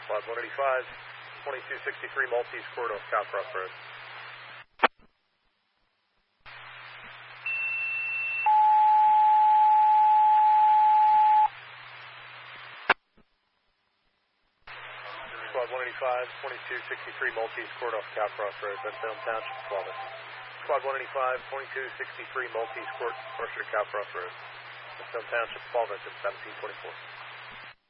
Squad 185, 2263 Maltese Court off Cowcroft Road. Squad 185, 2263 Maltese Court off Cowcroft Road, Bensalem Township, Florida. Squad 185, 2263 Maltese Court, North Cowcroft Road, Bensalem Township, Florida, 1724.